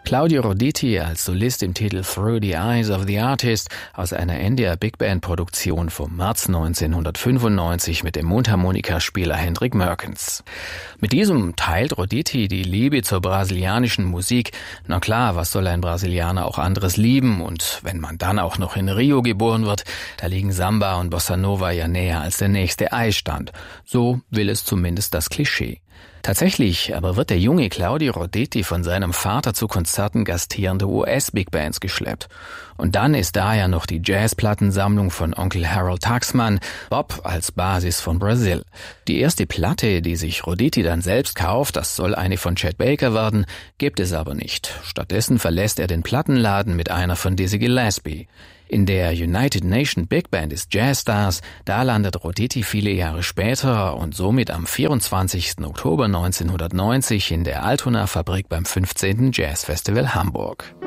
Claudio Roditi als Solist im Titel Through the Eyes of the Artist aus einer NDR Big Band Produktion vom März 1995 mit dem Mundharmonikaspieler Hendrik Merkens. Mit diesem teilt Roditi die Liebe zur brasilianischen Musik. Na klar, was soll ein Brasilianer auch anderes lieben? Und wenn man dann auch noch in Rio geboren wird, da liegen Samba und Bossa Nova ja näher als der nächste Eisstand. So will es zumindest das Klischee. Tatsächlich aber wird der junge Claudio Roditi von seinem Vater zu Konzerten gastierender US-Big-Bands geschleppt. Und dann ist da ja noch die Jazzplattensammlung von Onkel Harold Taxman, Bob als Basis von Brasil. Die erste Platte, die sich Roditi dann selbst kauft, das soll eine von Chet Baker werden, gibt es aber nicht. Stattdessen verlässt er den Plattenladen mit einer von Dizzy Gillespie. In der United Nation Big Band des Jazzstars, da landet Roditi viele Jahre später und somit am 24. Oktober 1990 in der Altona Fabrik beim 15. Jazzfestival Hamburg.